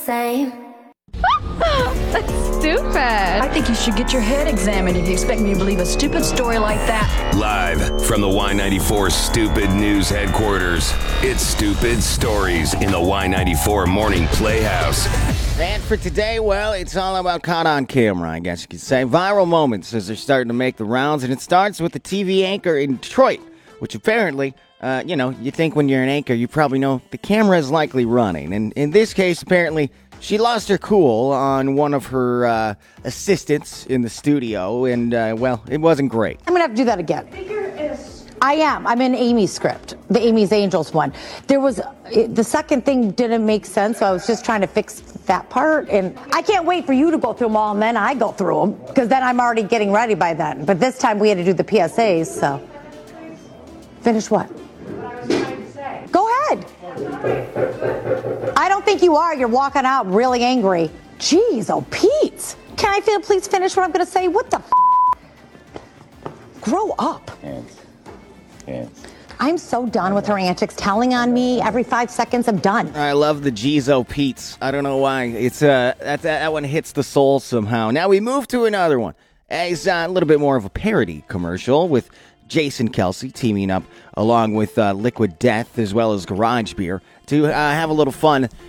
same. That's stupid. I think you should get your head examined if you expect me to believe a stupid story like that. Live from the Y94 Stupid News headquarters, it's Stupid Stories in the Y94 Morning Playhouse. And for today, well, it's all about caught on camera, I guess you could say. Viral moments as they're starting to make the rounds, and it starts with the TV anchor in Detroit, which apparently, you think when you're an anchor, you probably know the camera is likely running. And in this case, apparently, she lost her cool on one of her assistants in the studio, and, it wasn't great. I'm going to have to do that again. I am. I'm in Amy's script, the Amy's Angels one. The second thing didn't make sense, so I was just trying to fix that part. And I can't wait for you to go through them all, and then I go through them, because then I'm already getting ready by then. But this time we had to do the PSAs, so. Finish what? Go ahead. I don't think you are. You're walking out really angry. Jeez, oh, Pete. Can I please finish what I'm going to say? What the Grow up. Hands. I'm so done with her antics, telling on me every 5 seconds. I'm done. I love the Jeez-O Pete's. I don't know why. It's that one hits the soul somehow. Now we move to another one. It's a little bit more of a parody commercial with Jason Kelsey teaming up along with Liquid Death as well as Garage Beer to have a little fun